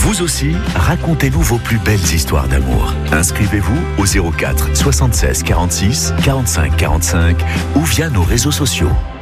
Vous aussi, racontez-nous vos plus belles histoires d'amour. Inscrivez-vous au 04 76 46 45 45 ou via nos réseaux sociaux.